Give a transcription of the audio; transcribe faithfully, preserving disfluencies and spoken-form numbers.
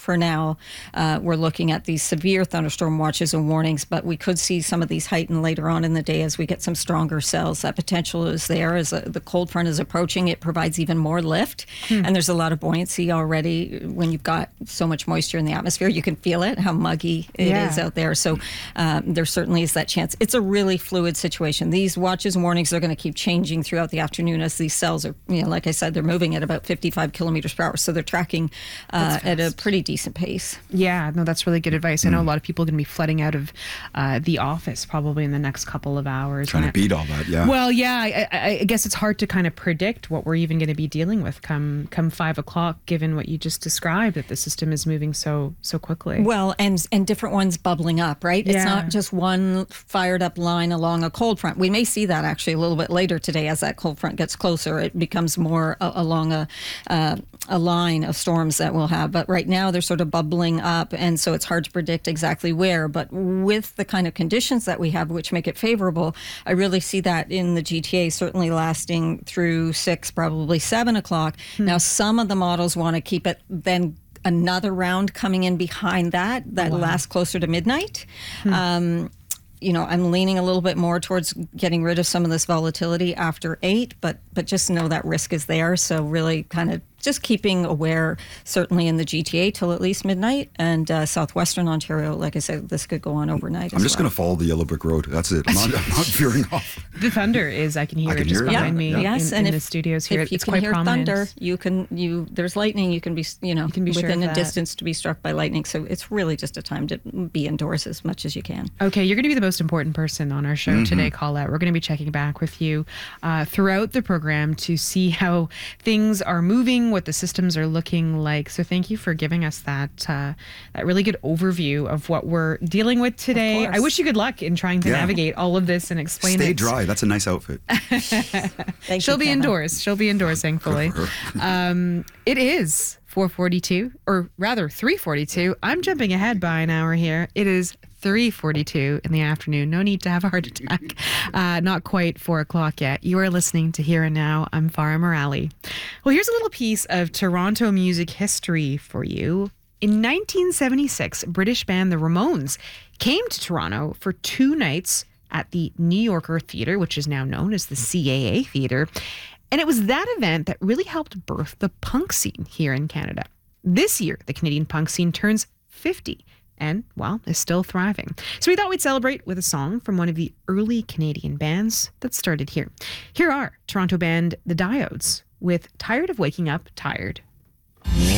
for now, uh, we're looking at these severe thunderstorm watches and warnings, but we could see some of these heighten later on in the day as we get some stronger cells. That potential is there as a, the cold front is approaching. It provides even more lift, hmm. and there's a lot of buoyancy already. When you've got so much moisture in the atmosphere, you can feel it, how muggy it yeah. is out there. So um, there certainly is that chance. It's a really fluid situation. These watches and warnings are going to keep changing throughout the afternoon as these cells are, you know, like I said, they're moving at about fifty-five kilometers per hour. So they're tracking uh, at a pretty decent pace. Yeah, no, that's really good advice. I know a lot of people are going to be flooding out of uh, the office probably in the next couple of hours. Trying to beat all that, yeah. Well, yeah, I, I guess it's hard to kind of predict what we're even going to be dealing with come come five o'clock, given what you just described, that the system is moving so so quickly. Well, and and different ones bubbling up, right? Yeah. It's not just one fired up line along a cold front. We may see that actually a little bit later today as that cold front gets closer. It becomes more uh, along a uh, a line of storms that we'll have. But right now they're sort of bubbling up, and so it's hard to predict exactly where. But with the kind of conditions that we have, which make it favorable, I really see that in the G T A certainly lasting through six, probably seven o'clock. Hmm. Now, some of the models want to keep it then another round coming in behind that, that wow. lasts closer to midnight. Hmm. Um, you know, I'm leaning a little bit more towards getting rid of some of this volatility after eight, but but just know that risk is there. So really kind of just keeping aware, certainly in the G T A till at least midnight, and uh, southwestern Ontario, like I said, this could go on overnight. I'm just well. going to follow the yellow brick road. That's it. I'm not, I'm not veering off. The thunder is, I can hear I can it just hear it. behind Yeah. me Yeah. Yes, in, and in if, the studios here. If you it's can quite hear prominent. thunder, you can, you, there's lightning, you can be, you know, you can be within sure a distance to be struck by lightning. So it's really just a time to be indoors as much as you can. Okay, you're going to be the most important person on our show mm-hmm. today, Colette. We're going to be checking back with you uh, throughout the program to see how things are moving, what the systems are looking like. So thank you for giving us that uh, that really good overview of what we're dealing with today. I wish you good luck in trying to yeah. navigate all of this and explain Stay it. Stay dry. That's a nice outfit. Thank She'll you, be Kevin. indoors. She'll be indoors, thankfully. um, it is four forty-two, or rather three forty-two. I'm jumping ahead by an hour here. It is three forty-two in the afternoon. No need to have a heart attack. Uh, not quite four o'clock yet. You are listening to Here and Now. I'm Farah Morali. Well, here's a little piece of Toronto music history for you. In nineteen seventy-six, British band The Ramones came to Toronto for two nights at the New Yorker Theatre, which is now known as the C A A Theatre. And it was that event that really helped birth the punk scene here in Canada. This year, the Canadian punk scene turns fifty. And, well, is still thriving. So we thought we'd celebrate with a song from one of the early Canadian bands that started here. Here are Toronto band The Diodes with Tired of Waking Up Tired.